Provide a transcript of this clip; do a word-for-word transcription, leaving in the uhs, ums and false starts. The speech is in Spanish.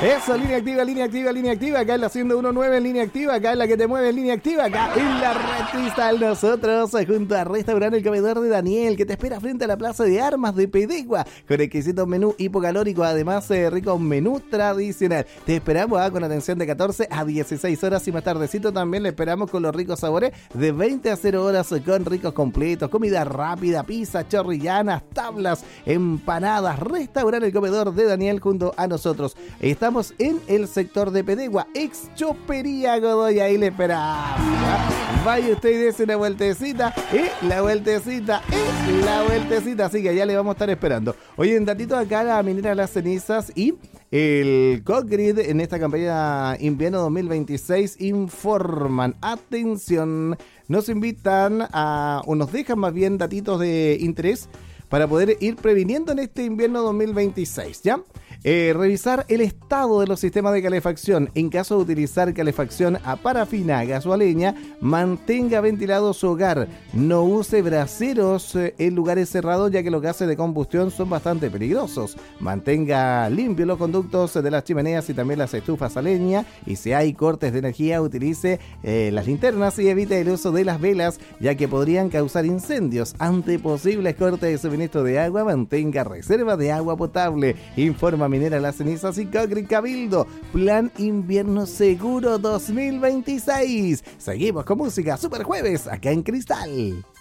Eso, línea activa, línea activa, línea activa. Acá en la ciento diecinueve, en línea activa. Acá en la que te mueve, en línea activa. Acá en la Red Cristal. Nosotros, junto a Restaurante El Comedor de Daniel, que te espera frente a la Plaza de Armas de Pedegua, con exquisito menú hipocalórico, además de rico menú tradicional. Te esperamos ah, con atención de catorce a dieciséis horas y más tardecito también le esperamos con los ricos sabores de veinte a cero horas con ricos completos, comida rápida, pizza, chorrillanas, tablas, empanadas. Restaurante El Comedor de Daniel junto a nosotros. Estamos en el sector de Pedegua, ex Chopería Godoy, ahí le esperamos. Vaya usted y dése una vueltecita, y la vueltecita, y la vueltecita, así que ya le vamos a estar esperando. Oye, en datito acá la minera Las Cenizas y el Cogrid en esta campaña invierno dos mil veintiséis informan, atención, nos invitan a, o nos dejan más bien datitos de interés para poder ir previniendo en este invierno dos mil veintiséis, ¿ya? Eh, revisar el estado de los sistemas de calefacción. En caso de utilizar calefacción a parafina, gas o a leña, mantenga ventilado su hogar. No use braseros eh, en lugares cerrados, ya que los gases de combustión son bastante peligrosos. Mantenga limpios los conductos de las chimeneas y también las estufas a leña. Y si hay cortes de energía, utilice eh, las linternas y evite el uso de las velas, ya que podrían causar incendios. Ante posibles cortes de suministro de agua, mantenga reserva de agua potable. Informa Minera Las Cenizas y Cogrid Cabildo. Plan Invierno Seguro dos mil veintiséis. Seguimos con música Super Jueves acá en Cristal.